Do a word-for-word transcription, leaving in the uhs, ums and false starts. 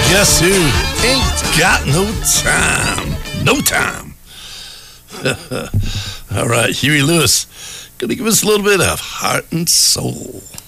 guess who ain't got no time? No time. All right, Huey Lewis, gonna give us a little bit of heart and soul.